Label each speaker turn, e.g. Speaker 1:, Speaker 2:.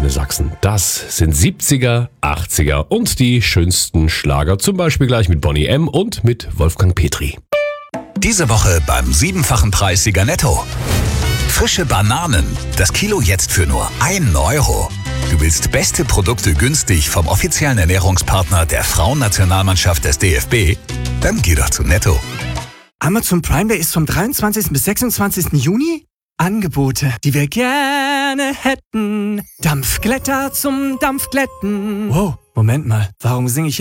Speaker 1: Antenne Sachsen. Das sind 70er, 80er und die schönsten Schlager. Zum Beispiel gleich mit Bonnie M. und mit Wolfgang Petri.
Speaker 2: Diese Woche beim 7-fachen Preissieger Netto. Frische Bananen. Das Kilo jetzt für nur 1 Euro. Du willst beste Produkte günstig vom offiziellen Ernährungspartner der Frauennationalmannschaft des DFB? Dann geh doch zu Netto.
Speaker 3: Amazon Prime Day ist vom 23. bis 26. Juni. Angebote, die wir gerne hätten. Dampfglätter zum Dampfglätten. Wow, Moment mal, warum singe ich